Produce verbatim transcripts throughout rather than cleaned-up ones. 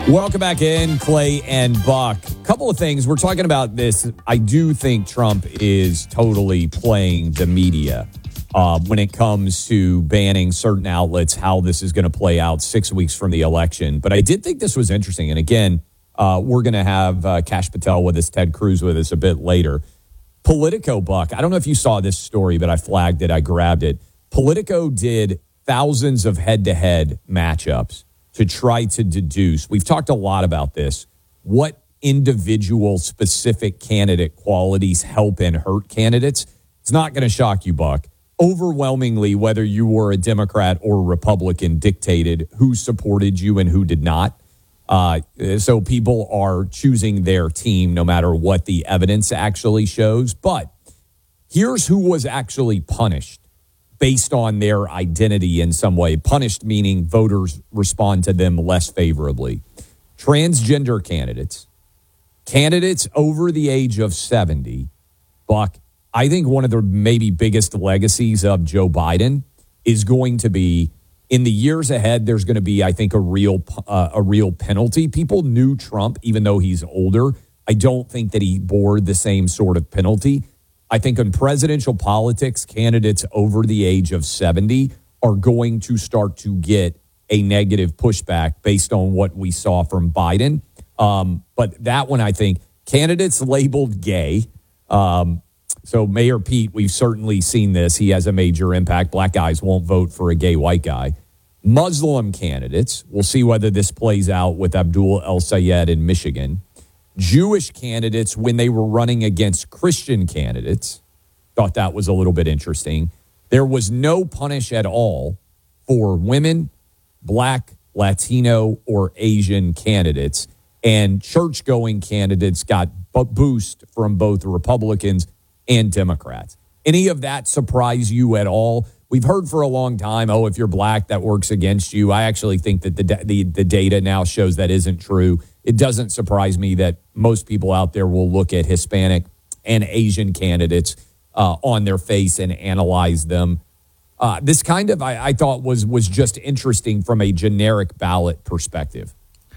Welcome back in, Clay and Buck. Couple of things. We're talking about this. I do think Trump is totally playing the media uh, when it comes to banning certain outlets, how this is going to play out six weeks from the election. But I did think this was interesting. And again, uh, we're going to have uh, Kash Patel with us, Ted Cruz with us a bit later. Politico, Buck. I don't know if you saw this story, but I flagged it. I grabbed it. Politico did thousands of head-to-head matchups to try to deduce, we've talked a lot about this, what individual specific candidate qualities help and hurt candidates. It's not going to shock you, Buck. Overwhelmingly, whether you were a Democrat or Republican, dictated who supported you and who did not. Uh, so people are choosing their team no matter what the evidence actually shows. But here's who was actually punished based on their identity in some way. Punished meaning voters respond to them less favorably. Transgender candidates, candidates over the age of seventy. Buck, I think one of the maybe biggest legacies of Joe Biden is going to be, in the years ahead, there's going to be, I think, a real uh, a real penalty. People knew Trump, even though he's older. I don't think that he bore the same sort of penalty. I think in presidential politics, candidates over the age of seventy are going to start to get a negative pushback based on what we saw from Biden. Um, but that one, I think, candidates labeled gay. Um, so Mayor Pete, we've certainly seen this. He has a major impact. Black guys won't vote for a gay white guy. Muslim candidates, we'll see whether this plays out with Abdul El Sayed in Michigan. Jewish candidates, when they were running against Christian candidates, thought that was a little bit interesting. There was no punish at all for women, Black, Latino, or Asian candidates. And church-going candidates got a boost from both Republicans and Democrats. Any of that surprise you at all? We've heard for a long time, oh, if you're Black, that works against you. I actually think that the the, the data now shows that isn't true. It doesn't surprise me that most people out there will look at Hispanic and Asian candidates uh, on their face and analyze them. Uh, this kind of, I, I thought, was was just interesting from a generic ballot perspective.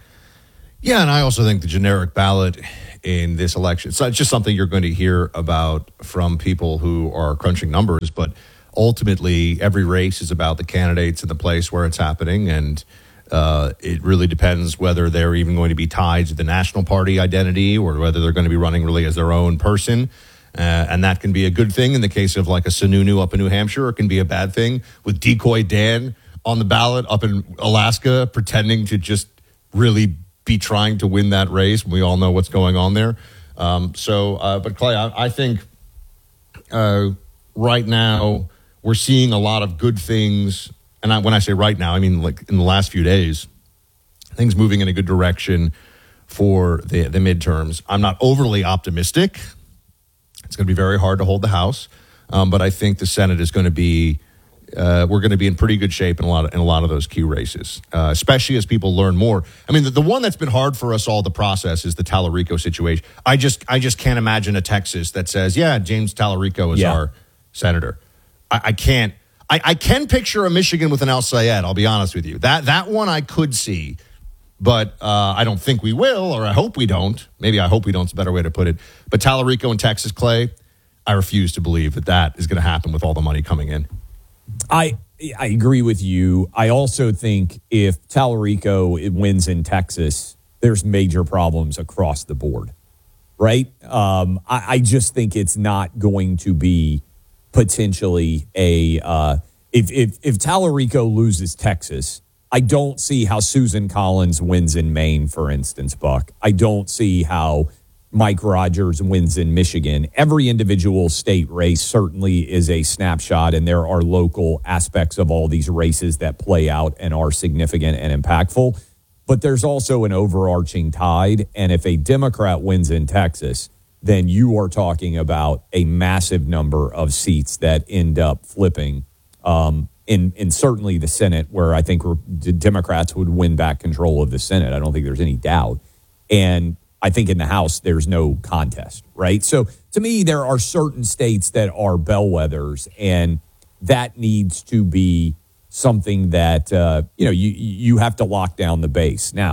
Yeah, and I also think the generic ballot in this election, so it's just something you're going to hear about from people who are crunching numbers, but ultimately every race is about the candidates and the place where it's happening, and Uh, it really depends whether they're even going to be tied to the national party identity or whether they're going to be running really as their own person. Uh, and that can be a good thing in the case of like a Sununu up in New Hampshire. It can be a bad thing with Decoy Dan on the ballot up in Alaska, pretending to just really be trying to win that race. We all know what's going on there. Um, so, uh, but Clay, I, I think uh, right now we're seeing a lot of good things. And I, when I say right now, I mean like in the last few days, things moving in a good direction for the, the midterms. I'm not overly optimistic. It's going to be very hard to hold the House, um, but I think the Senate is going to be. Uh, we're going to be in pretty good shape in a lot of, in a lot of those key races, uh, especially as people learn more. I mean, the, the one that's been hard for us all to process is the Tallarico situation. I just I just can't imagine a Texas that says, "Yeah, James Tallarico is yeah. our senator." I, I can't. I, I can picture a Michigan with an El Sayed, I'll be honest with you. That that one I could see, but uh, I don't think we will, or I hope we don't. Maybe I hope we don't is a better way to put it. But Tallarico in Texas, Clay, I refuse to believe that that is going to happen with all the money coming in. I I agree with you. I also think if Tallarico wins in Texas, there's major problems across the board, right? Um, I, I just think it's not going to be potentially a uh, if if if Tallarico loses Texas, I don't see how Susan Collins wins in Maine, for instance, Buck. I don't see how Mike Rogers wins in Michigan. Every individual state race certainly is a snapshot, and there are local aspects of all these races that play out and are significant and impactful. But there's also an overarching tide, and if a Democrat wins in Texas, then you are talking about a massive number of seats that end up flipping um, in, in certainly the Senate, where I think the Democrats would win back control of the Senate. I don't think there's any doubt. And I think in the House, there's no contest, right? So to me, there are certain states that are bellwethers, and that needs to be something that, uh, you know, you, you have to lock down the base. Now,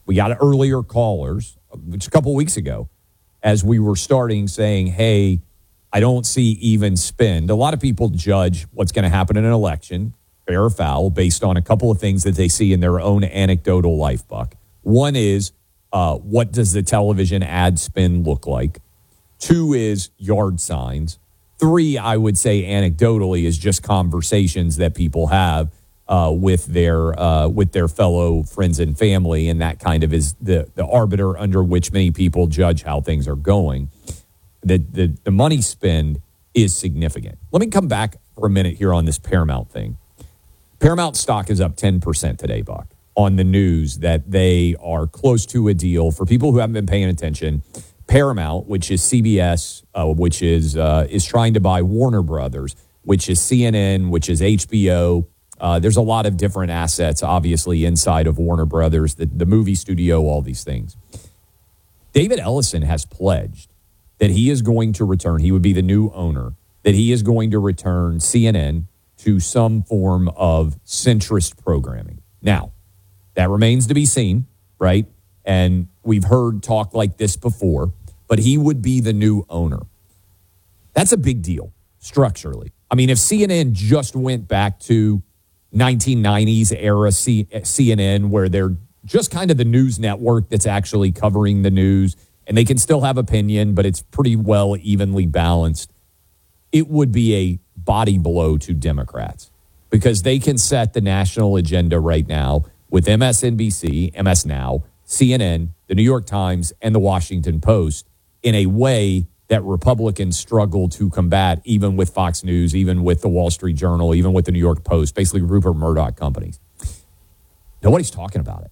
We got earlier callers, which a couple weeks ago, as we were starting saying, hey, I don't see even spend. A lot of people judge what's going to happen in an election, fair or foul, based on a couple of things that they see in their own anecdotal life, Buck. One is, uh, what does the television ad spend look like? Two is yard signs. Three, I would say anecdotally, is just conversations that people have uh, with their uh, with their fellow friends and family, and that kind of is the, the arbiter under which many people judge how things are going. The, the, the money spend is significant. Let me come back for a minute here on this Paramount thing. Paramount stock is up ten percent today, Buck, on the news that they are close to a deal. For people who haven't been paying attention, Paramount, which is C B S, uh, which is uh, is trying to buy Warner Brothers, which is C N N, which is H B O. Uh, there's a lot of different assets, obviously, inside of Warner Brothers, the, the movie studio, all these things. David Ellison has pledged that he is going to return. He would be the new owner, that he is going to return C N N to some form of centrist programming. Now, that remains to be seen, right? And we've heard talk like this before, but he would be the new owner. That's a big deal structurally. I mean, if C N N just went back to nineteen nineties era C- CNN, where they're just kind of the news network that's actually covering the news, and they can still have opinion, but it's pretty well evenly balanced, it would be a body blow to Democrats because they can set the national agenda right now with M S N B C, M S Now, C N N, the New York Times, and the Washington Post in a way that Republicans struggle to combat, even with Fox News, even with the Wall Street Journal, even with the New York Post, basically Rupert Murdoch companies. Nobody's talking about it.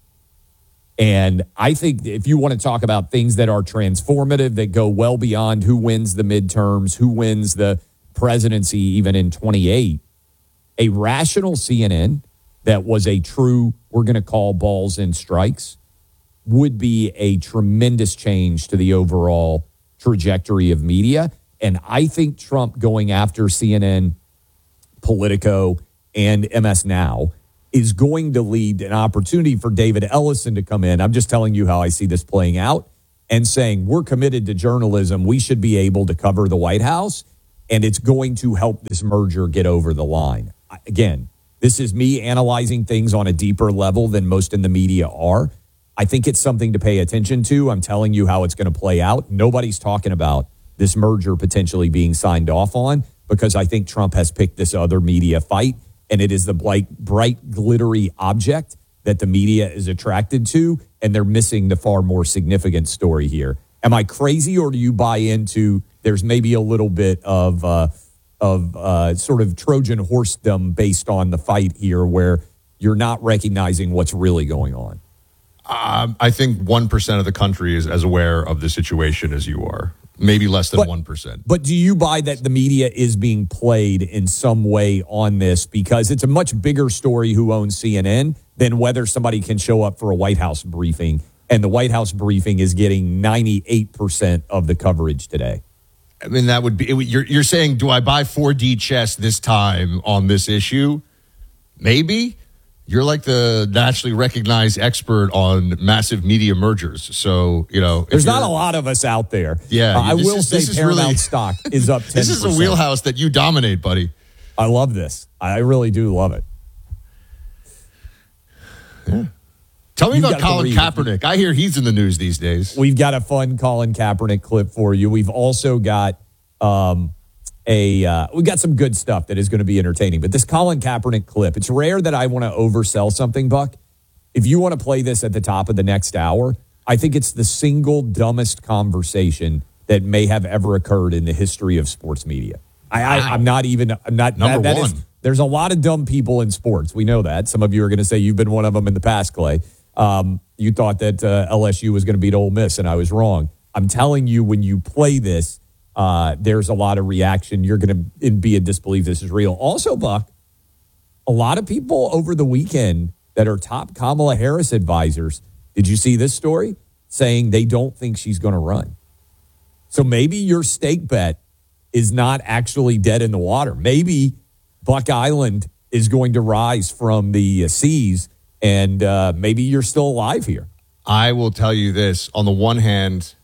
And I think if you want to talk about things that are transformative, that go well beyond who wins the midterms, who wins the presidency, even in twenty-eight, a rational C N N that was a true, we're going to call balls and strikes, would be a tremendous change to the overall trajectory of media. And I think Trump going after C N N, Politico, and M S Now is going to lead an opportunity for David Ellison to come in. I'm just telling you how I see this playing out and saying we're committed to journalism. We should be able to cover the White House, and it's going to help this merger get over the line. Again, this is me analyzing things on a deeper level than most in the media are. I think it's something to pay attention to. I'm telling you how it's going to play out. Nobody's talking about this merger potentially being signed off on because I think Trump has picked this other media fight, and it is the bright, bright, glittery object that the media is attracted to, and they're missing the far more significant story here. Am I crazy, or do you buy into there's maybe a little bit of uh, of uh, sort of Trojan horsedom based on the fight here where you're not recognizing what's really going on? Um, I think one percent of the country is as aware of the situation as you are. Maybe less than but, one percent. But do you buy that the media is being played in some way on this? Because it's a much bigger story who owns C N N than whether somebody can show up for a White House briefing. And the White House briefing is getting ninety-eight percent of the coverage today. I mean, that would be, you're, you're saying, do I buy four D chess this time on this issue? Maybe. You're like the nationally recognized expert on massive media mergers. So, you know. There's not a lot of us out there. Yeah. Uh, I will is, say Paramount really, stock is up ten percent. This is a wheelhouse that you dominate, buddy. I love this. I really do love it. Yeah. Tell me You've about Colin Kaepernick. I hear he's in the news these days. We've got a fun Colin Kaepernick clip for you. We've also got um, a uh, we've got some good stuff that is going to be entertaining. But this Colin Kaepernick clip, it's rare that I want to oversell something, Buck. If you want to play this at the top of the next hour, I think it's the single dumbest conversation that may have ever occurred in the history of sports media. I, I, I'm not even, I'm not, Number that, that one. Is, there's a lot of dumb people in sports. We know that. Some of you are going to say you've been one of them in the past, Clay. Um, you thought that uh, L S U was going to beat Ole Miss, and I was wrong. I'm telling you, when you play this, uh, there's a lot of reaction. You're going to be in disbelief this is real. Also, Buck, a lot of people over the weekend that are top Kamala Harris advisors, did you see this story? Saying they don't think she's going to run. So maybe your stake bet is not actually dead in the water. Maybe Buck Island is going to rise from the uh, seas, and uh, maybe you're still alive here. I will tell you this. On the one hand,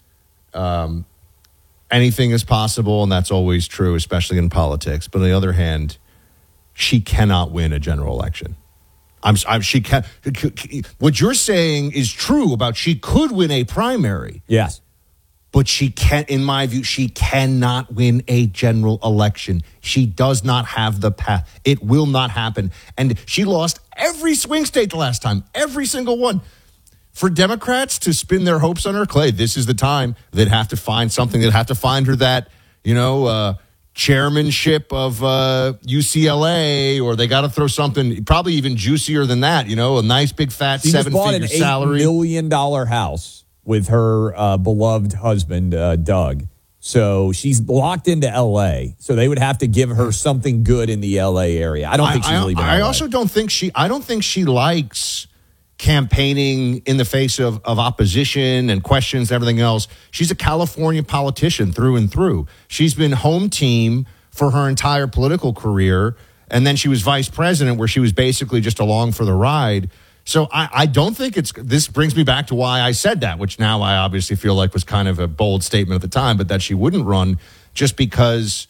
um, anything is possible, and that's always true, especially in politics. But on the other hand, she cannot win a general election. I'm, I'm she can. What you're saying is true about she could win a primary. Yes. But she can't, in my view, she cannot win a general election. She does not have the path. It will not happen. And she lost every swing state the last time, every single one. For Democrats to spin their hopes on her, Clay, this is the time they'd have to find something. They'd have to find her that, you know, uh, chairmanship of uh, U C L A, or they got to throw something probably even juicier than that, you know, a nice big fat she seven just bought figure an salary. eight million dollars house with her uh, beloved husband, uh, Doug. So she's locked into L A. So they would have to give her something good in the L A area. I don't think she's I, leaving I L A. also don't think she, I don't think she likes campaigning in the face of, of opposition and questions and everything else. She's a California politician through and through. She's been home team for her entire political career. And then she was vice president, where she was basically just along for the ride. So I, I don't think it's, this brings me back to why I said that, which now I obviously feel like was kind of a bold statement at the time, but that she wouldn't run just because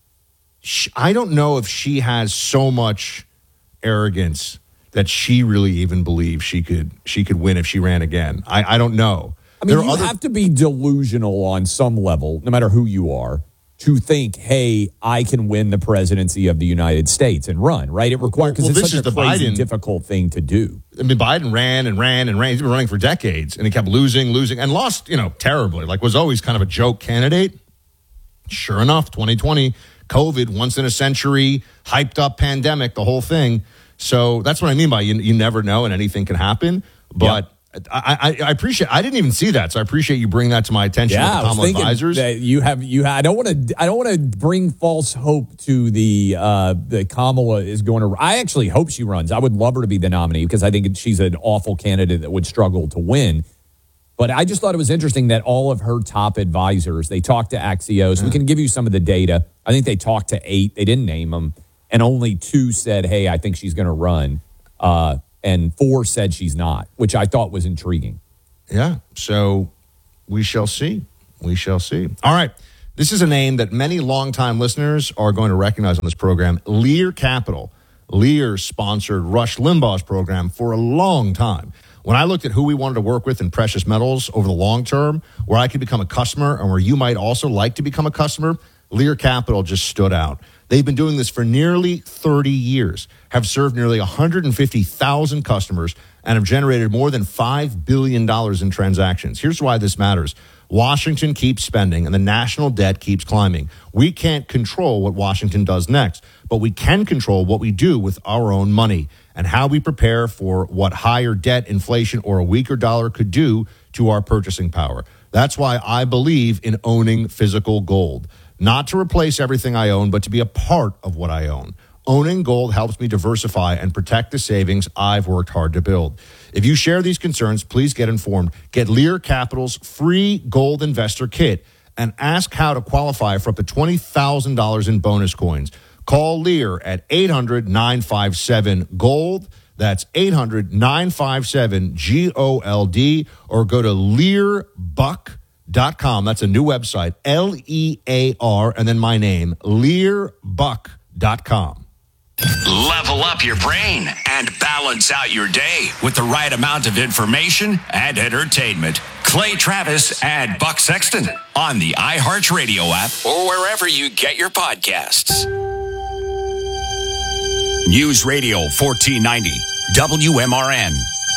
she, I don't know if she has so much arrogance that she really even believes she could, she could win if she ran again. I, I don't know. I mean, there you other, have to be delusional on some level, no matter who you are, to think, hey, I can win the presidency of the United States and run, right? It requires, because well, it's this such is a the crazy, Biden- difficult thing to do. I mean, Biden ran and ran and ran. He's been running for decades, and he kept losing, losing, and lost, you know, terribly. Like, was always kind of a joke candidate. Sure enough, twenty twenty, COVID, once in a century, hyped up pandemic, the whole thing. So that's what I mean by you, you never know, and anything can happen. But yep. I, I, I appreciate. I didn't even see that, so I appreciate you bringing that to my attention. Yeah, with the I was Kamala thinking advisors. that you have you. Have, I don't want to. I don't want to bring false hope to the uh, the Kamala is going to. I actually hope she runs. I would love her to be the nominee because I think she's an awful candidate that would struggle to win. But I just thought it was interesting that all of her top advisors, they talked to Axios. Yeah. We can give you some of the data. I think they talked to eight. They didn't name them, and only two said, "Hey, I think she's going to run," uh, and four said she's not, which I thought was intriguing. Yeah, so we shall see. We shall see. All right. This is a name that many longtime listeners are going to recognize on this program, Lear Capital. Lear sponsored Rush Limbaugh's program for a long time. When I looked at who we wanted to work with in precious metals over the long term, where I could become a customer and where you might also like to become a customer, Lear Capital just stood out. They've been doing this for nearly thirty years, have served nearly one hundred fifty thousand customers, and have generated more than five billion dollars in transactions. Here's why this matters. Washington keeps spending, and the national debt keeps climbing. We can't control what Washington does next, but we can control what we do with our own money and how we prepare for what higher debt, inflation, or a weaker dollar could do to our purchasing power. That's why I believe in owning physical gold. Not to replace everything I own, but to be a part of what I own. Owning gold helps me diversify and protect the savings I've worked hard to build. If you share these concerns, please get informed. Get Lear Capital's free gold investor kit and ask how to qualify for up to twenty thousand dollars in bonus coins. Call Lear at eight hundred nine five seven gold. That's eight hundred nine five seven G O L D, or go to lear buck dot com. That's a new website, L E A R, and then my name, lear buck dot com. Level up your brain and balance out your day with the right amount of information and entertainment. Clay Travis and Buck Sexton on the iHeartRadio app or wherever you get your podcasts. News Radio fourteen ninety, W M R N.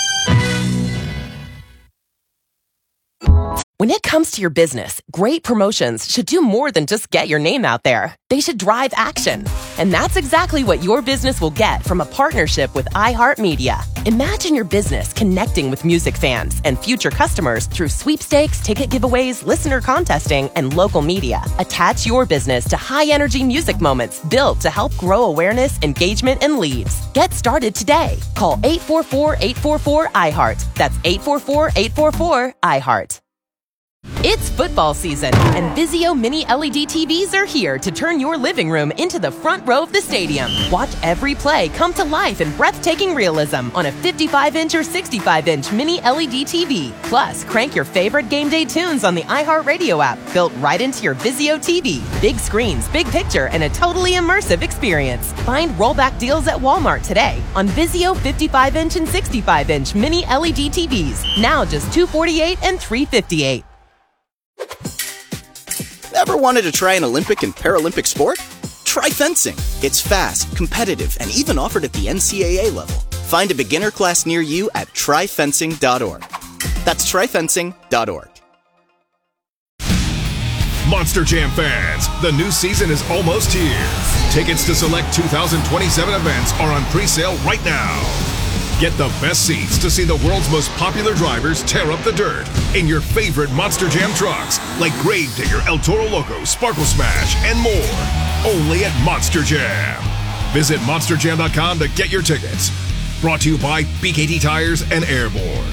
When it comes to your business, great promotions should do more than just get your name out there. They should drive action. And that's exactly what your business will get from a partnership with iHeartMedia. Imagine your business connecting with music fans and future customers through sweepstakes, ticket giveaways, listener contesting, and local media. Attach your business to high-energy music moments built to help grow awareness, engagement, and leads. Get started today. Call eight four four, eight four four, I heart. That's eight four four, eight four four, I heart. It's football season, and Vizio Mini L E D T Vs are here to turn your living room into the front row of the stadium. Watch every play come to life in breathtaking realism on a fifty-five inch or sixty-five inch Mini L E D T V. Plus, crank your favorite game day tunes on the iHeartRadio app, built right into your Vizio T V. Big screens, big picture, and a totally immersive experience. Find rollback deals at Walmart today on Vizio fifty-five inch and sixty-five inch Mini L E D T Vs. Now just two hundred forty-eight dollars and three hundred fifty-eight dollars. Ever wanted to try an Olympic and Paralympic sport? Try fencing. It's fast, competitive, and even offered at the N C A A level. Find a beginner class near you at try fencing dot org. That's try fencing dot org. Monster Jam fans, the new season is almost here. Tickets to select two thousand twenty-seven events are on pre-sale right now. Get the best seats to see the world's most popular drivers tear up the dirt in your favorite Monster Jam trucks, like Gravedigger, El Toro Loco, Sparkle Smash, and more. Only at Monster Jam. Visit monster jam dot com to get your tickets. Brought to you by B K T Tires and Airborne.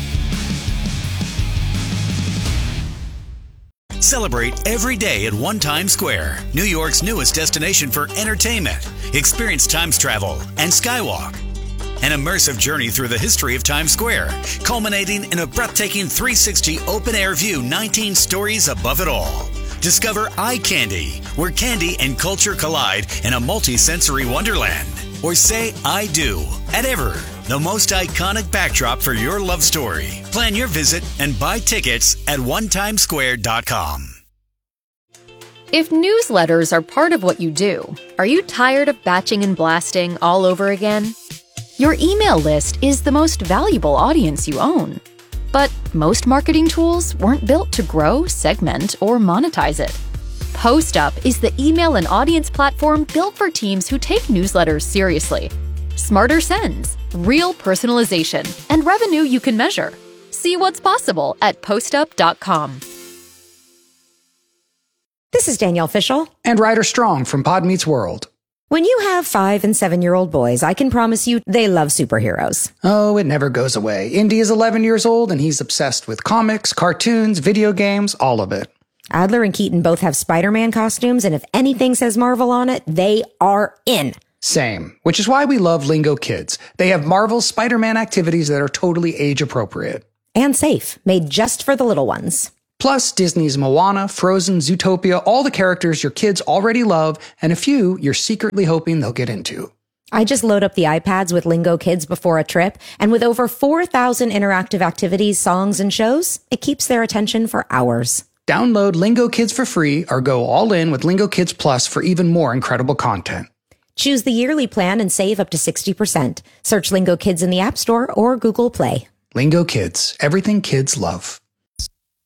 Celebrate every day at One Times Square, New York's newest destination for entertainment. Experience Times travel and Skywalk. An immersive journey through the history of Times Square, culminating in a breathtaking three sixty open-air view nineteen stories above it all. Discover Eye Candy, where candy and culture collide in a multi-sensory wonderland. Or say I do at Ever, the most iconic backdrop for your love story. Plan your visit and buy tickets at one times square dot com. If newsletters are part of what you do, are you tired of batching and blasting all over again? Your email list is the most valuable audience you own. But most marketing tools weren't built to grow, segment, or monetize it. PostUp is the email and audience platform built for teams who take newsletters seriously. Smarter sends, real personalization, and revenue you can measure. See what's possible at postup dot com. This is Danielle Fishel. And Ryder Strong from Pod Meets World. When you have five and seven-year-old boys, I can promise you they love superheroes. Oh, it never goes away. Indy is eleven years old, and he's obsessed with comics, cartoons, video games, all of it. Adler and Keaton both have Spider-Man costumes, and if anything says Marvel on it, they are in. Same, which is why we love Lingo Kids. They have Marvel's Spider-Man activities that are totally age-appropriate. And safe, made just for the little ones. Plus, Disney's Moana, Frozen, Zootopia, all the characters your kids already love, and a few you're secretly hoping they'll get into. I just load up the iPads with Lingo Kids before a trip, and with over four thousand interactive activities, songs, and shows, it keeps their attention for hours. Download Lingo Kids for free or go all in with Lingo Kids Plus for even more incredible content. Choose the yearly plan and save up to sixty percent. Search Lingo Kids in the App Store or Google Play. Lingo Kids, everything kids love.